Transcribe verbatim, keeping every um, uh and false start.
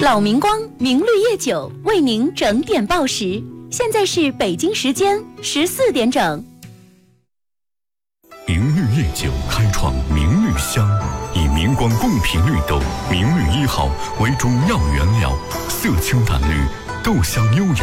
老明光明绿叶酒为您整点报时，现在是北京时间十四点整。 明绿叶酒开创明绿香，以明光贡品绿豆明绿一号为主要原料，色清淡绿，豆香优雅。